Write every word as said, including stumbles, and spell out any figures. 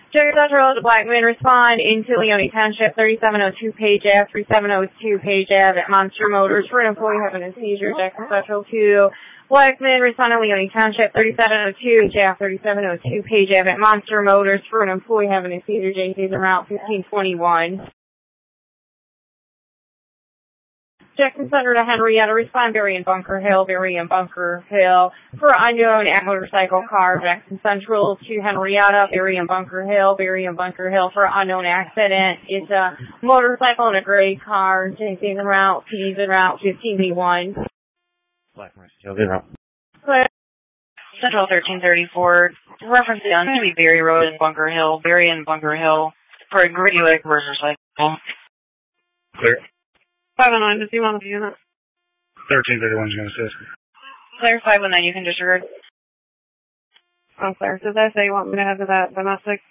Jacob Central, the black man respond into Leone Township, thirty-seven oh two Page Ave, thirty-seven oh two Page Ave at Monster Motors for an employee having a seizure. Jackson Central two, black man respond to Leone Township, thirty-seven oh two J F, thirty-seven oh two Page Ave at Monster Motors for an employee having a seizure. J C's on route fifteen twenty-one. Jackson Center to Henrietta, respond Berry and Bunker Hill, Berry and Bunker Hill for unknown motorcycle car. Jackson Central to Henrietta, Berry and Bunker Hill, Berry and Bunker Hill for unknown accident. It's a motorcycle and a gray car. J C's en route, P's en route fifteen B one. Black Mercy, route. Central thirteen thirty-four, reference is going to be Berry Road and Bunker Hill, Berry and Bunker Hill for a gritty like motorcycle. Clear. five oh nine, does he want to be in it? thirteen thirty-one is going to assist. Clear five oh nine, you can disregard. Oh, clear. Does that say you want me to have that domestic?